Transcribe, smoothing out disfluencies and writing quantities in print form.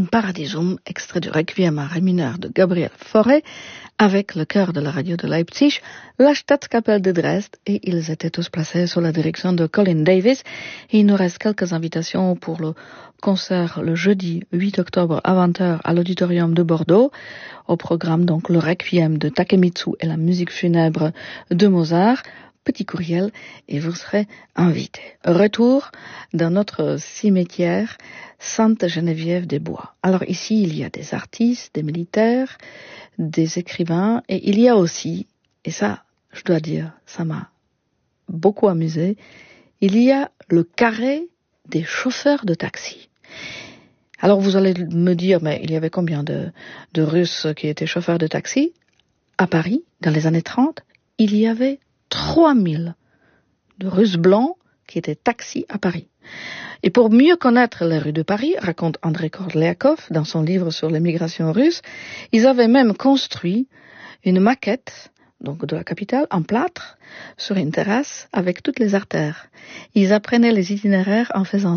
Paradisum, extrait du Requiem à Ré mineur de Gabriel Fauré, avec le chœur de la radio de Leipzig, la Staatskapelle de Dresde, et ils étaient tous placés sous la direction de Colin Davis. Et il nous reste quelques invitations pour le concert le jeudi 8 octobre à 20h à l'auditorium de Bordeaux. Au programme donc le Requiem de Takemitsu et la musique funèbre de Mozart. Petit courriel et vous serez invité. Retour dans notre cimetière Sainte-Geneviève-des-Bois. Alors ici, il y a des artistes, des militaires, des écrivains et il y a aussi, et ça, je dois dire, ça m'a beaucoup amusé, il y a le carré des chauffeurs de taxi. Alors vous allez me dire, mais il y avait combien de Russes qui étaient chauffeurs de taxi à Paris dans les années 30? Il y avait 3000 de Russes blancs qui étaient taxis à Paris. Et pour mieux connaître les rues de Paris, raconte Andrei Korliakov dans son livre sur l'émigration russe, ils avaient même construit une maquette, donc de la capitale, en plâtre, sur une terrasse avec toutes les artères. Ils apprenaient les itinéraires en faisant